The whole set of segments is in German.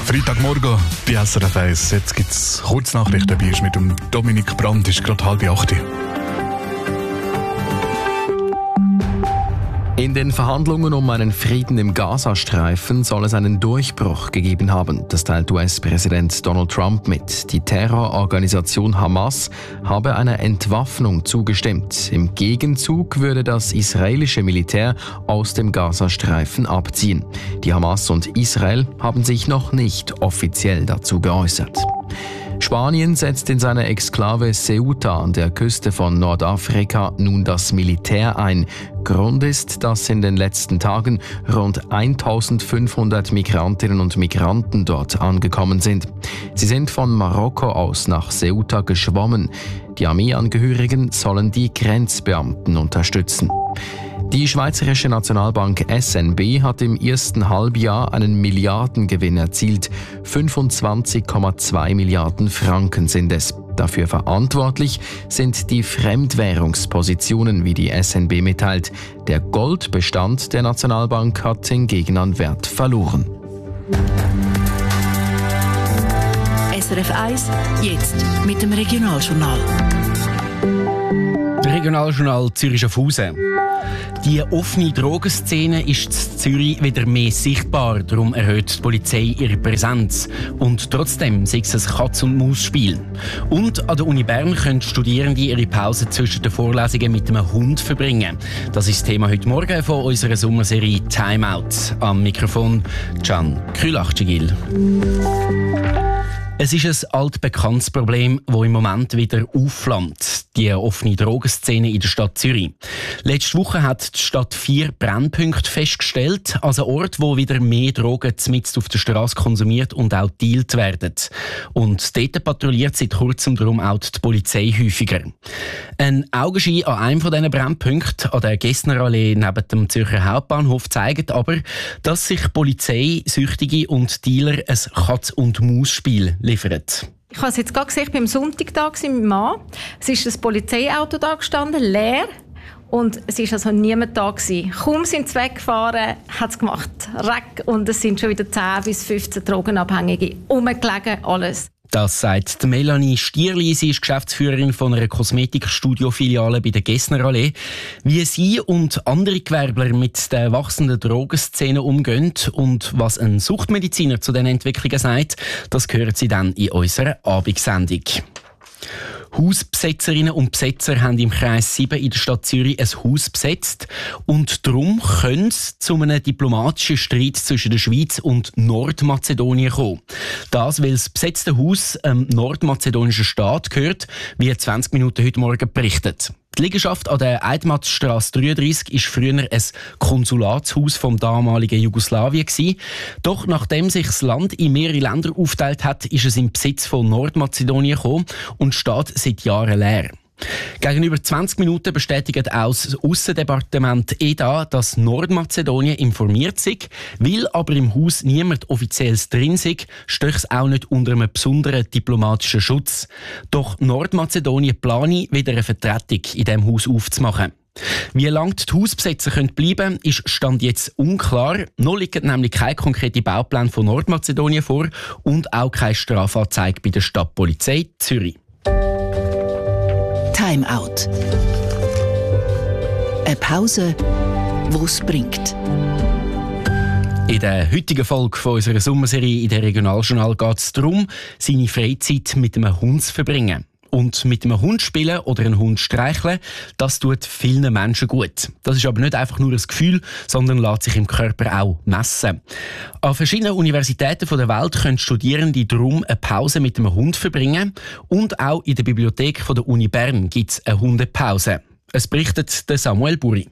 Freitagmorgen bei SRF 1. Jetzt gibt es Kurznachrichten bei uns mit dem Dominik Brandt. Ist gerade 7:30. In den Verhandlungen um einen Frieden im Gazastreifen soll es einen Durchbruch gegeben haben. Das teilt US-Präsident Donald Trump mit. Die Terrororganisation Hamas habe einer Entwaffnung zugestimmt. Im Gegenzug würde das israelische Militär aus dem Gazastreifen abziehen. Die Hamas und Israel haben sich noch nicht offiziell dazu geäußert. Spanien setzt in seiner Exklave Ceuta an der Küste von Nordafrika nun das Militär ein. Grund ist, dass in den letzten Tagen rund 1500 Migrantinnen und Migranten dort angekommen sind. Sie sind von Marokko aus nach Ceuta geschwommen. Die Armeeangehörigen sollen die Grenzbeamten unterstützen. Die Schweizerische Nationalbank SNB hat im ersten Halbjahr einen Milliardengewinn erzielt. 25,2 Milliarden Franken sind es. Dafür verantwortlich sind die Fremdwährungspositionen, wie die SNB mitteilt. Der Goldbestand der Nationalbank hat hingegen an Wert verloren. SRF 1, jetzt mit dem Regionaljournal. Regionaljournal Zürich-Schaffhausen. Die offene Drogenszene ist in Zürich wieder mehr sichtbar, darum erhöht die Polizei ihre Präsenz. Und trotzdem sei es ein Katz-und-Maus-Spiel. Und an der Uni Bern können Studierende ihre Pause zwischen den Vorlesungen mit einem Hund verbringen. Das ist das Thema heute Morgen von unserer Sommerserie Time Out. Am Mikrofon Can Krülach-Cigil. Es ist ein altbekanntes Problem, das im Moment wieder aufflammt. Die offene Drogenszene in der Stadt Zürich. Letzte Woche hat die Stadt 4 Brennpunkte festgestellt, also ein Ort, wo wieder mehr Drogen mitten auf der Straße konsumiert und auch dealt werden. Und dort patrouilliert seit kurzem darum auch die Polizei häufiger. Ein Augenschein an einem von diesen Brennpunkten, an der Gessnerallee neben dem Zürcher Hauptbahnhof, zeigt aber, dass sich Polizei, Süchtige und Dealer ein Katz-und-Maus-Spiel liefern. Ich habe es jetzt gerade gesehen, ich war am Sonntag da mit meinem Mann. Es ist ein Polizeiauto da gestanden, leer. Und es war also niemand da gewesen. Kaum sind sie weggefahren, hat es gemacht, Reck. Und es sind schon wieder 10 bis 15 Drogenabhängige rumgelegen, alles. Das sagt Melanie Stierli. Sie ist Geschäftsführerin von einer Kosmetikstudio-Filiale bei der Gessnerallee. Wie sie und andere Gewerbler mit der wachsenden Drogenszene umgehen und was ein Suchtmediziner zu den Entwicklungen sagt, das hören Sie dann in unserer Abendsendung. Hausbesetzerinnen und Besetzer haben im Kreis 7 in der Stadt Zürich ein Haus besetzt und darum könnte es zu einem diplomatischen Streit zwischen der Schweiz und Nordmazedonien kommen. Das, weil das besetzte Haus dem nordmazedonischen Staat gehört, wie 20 Minuten heute Morgen berichtet. Die Liegenschaft an der Eidmatzstrasse 33 war früher ein Konsulatshaus vom damaligen Jugoslawien. Doch nachdem sich das Land in mehrere Länder aufgeteilt hat, ist es in Besitz von Nordmazedonien gekommen und steht seit Jahren leer. Gegenüber 20 Minuten bestätigt auch das Aussendepartement EDA, dass Nordmazedonien informiert sei, weil aber im Haus niemand Offizielles drin sei, steht es auch nicht unter einem besonderen diplomatischen Schutz. Doch Nordmazedonien plane, wieder eine Vertretung in diesem Haus aufzumachen. Wie lange die Hausbesetzer bleiben können, ist Stand jetzt unklar. Noch liegen nämlich keine konkreten Baupläne von Nordmazedonien vor und auch keine Strafanzeige bei der Stadtpolizei Zürich. Time Out. Eine Pause, die es bringt. In der heutigen Folge von unserer Sommerserie in der Regionaljournal geht es darum, seine Freizeit mit einem Hund zu verbringen. Und mit einem Hund spielen oder einen Hund streicheln, das tut vielen Menschen gut. Das ist aber nicht einfach nur ein Gefühl, sondern lässt sich im Körper auch messen. An verschiedenen Universitäten der Welt können Studierende darum eine Pause mit einem Hund verbringen. Und auch in der Bibliothek der Uni Bern gibt es eine Hundepause. Es berichtet Samuel Buri.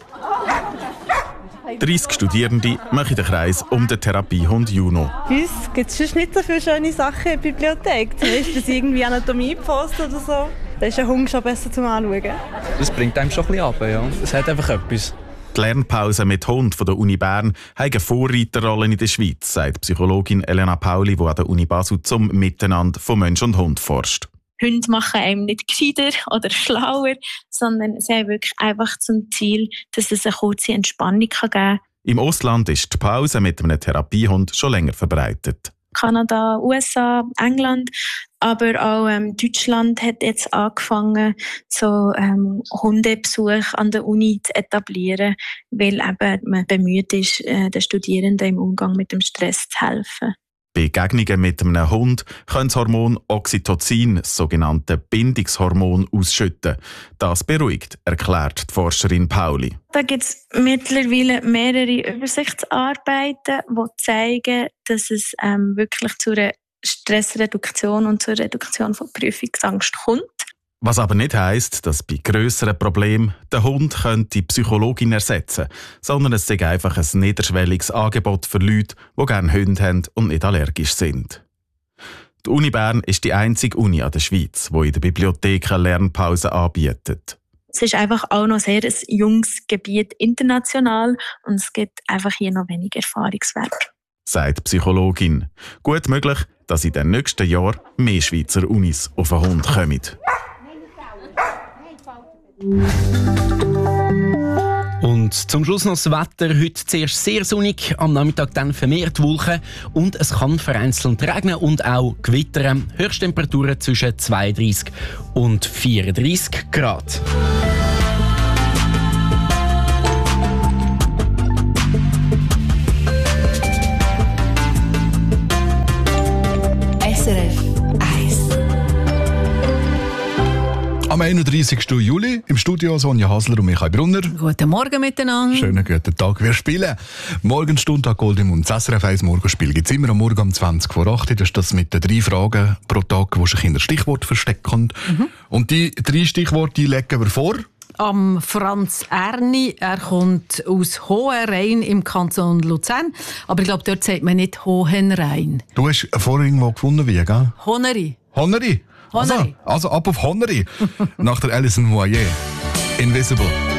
30 Studierende machen den Kreis um den Therapiehund Juno. Bei uns gibt es nicht so viele schöne Sachen in der Bibliothek. Zum Beispiel irgendwie Anatomie-Post oder so. Da ist ein Hund schon besser zum Anschauen. Das bringt einem schon ein bisschen runter, ja. Es hat einfach etwas. Die Lernpause mit Hund von der Uni Bern hat eine Vorreiterrolle in der Schweiz, sagt Psychologin Elena Pauli, die an der Uni Basel zum Miteinander von Mensch und Hund forscht. Hunde machen einem nicht gescheiter oder schlauer, sondern sie haben wirklich einfach zum Ziel, dass es eine kurze Entspannung geben kann. Im Ausland ist die Pause mit einem Therapiehund schon länger verbreitet. Kanada, USA, England. Aber auch Deutschland hat jetzt angefangen, so Hundebesuch an der Uni zu etablieren, weil eben man bemüht ist, den Studierenden im Umgang mit dem Stress zu helfen. Begegnungen mit einem Hund können das Hormon Oxytocin, das sogenannte Bindungshormon, ausschütten. Das beruhigt, erklärt die Forscherin Pauli. Da gibt es mittlerweile mehrere Übersichtsarbeiten, die zeigen, dass es wirklich zu einer Stressreduktion und zur Reduktion von Prüfungsangst kommt. Was aber nicht heisst, dass bei grösseren Problemen der Hund die Psychologin ersetzen könnte, sondern es sei einfach ein niederschwelliges Angebot für Leute, die gerne Hunde haben und nicht allergisch sind. Die Uni Bern ist die einzige Uni an der Schweiz, die in der Bibliothek eine Lernpause anbietet. Es ist einfach auch noch sehr ein junges Gebiet international und es gibt einfach hier noch wenig Erfahrungswert. Sagt die Psychologin. Gut möglich, dass in den nächsten Jahren mehr Schweizer Unis auf den Hund kommen. Und zum Schluss noch das Wetter. Heute zuerst sehr sonnig, am Nachmittag dann vermehrt Wolken und es kann vereinzelt regnen und auch gewittern. Höchsttemperaturen zwischen 32 und 34 Grad. SRF 1. Am 31. Juli im Studio Sonja Hasler und Michael Brunner. Guten Morgen miteinander. Schönen guten Tag. Wir spielen Morgenstunde Goldemund. Das SRF 1 Morgenspiel gibt es immer am Morgen um 20 vor 8. Das ist das mit den 3 Fragen pro Tag, die sich in der Stichwort verstecken. Und die 3 Stichworte legen wir vor. Am Franz Erni. Er kommt aus Hohenrhein im Kanton Luzern. Aber ich glaube, dort sagt man nicht Hohenrhein. Du hast vorher irgendwo gefunden, wie, gell? Honeri. Honeri? Also ab auf Honeri. Nach der Alison Moyer. Invisible.